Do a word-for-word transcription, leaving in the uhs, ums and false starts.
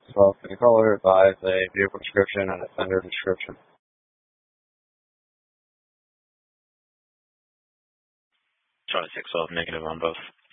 So can the caller advise a vehicle description and a fender description? Charlie six twelve, negative on both.